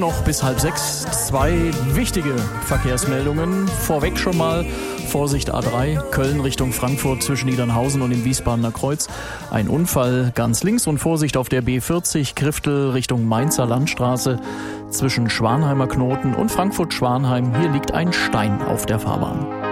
noch bis 5:30. 2 wichtige Verkehrsmeldungen. Vorweg schon mal Vorsicht A3, Köln Richtung Frankfurt zwischen Niedernhausen und dem Wiesbadener Kreuz. Ein Unfall ganz links und Vorsicht auf der B40 Kriftel Richtung Mainzer Landstraße zwischen Schwanheimer Knoten und Frankfurt-Schwanheim. Hier liegt ein Stein auf der Fahrbahn.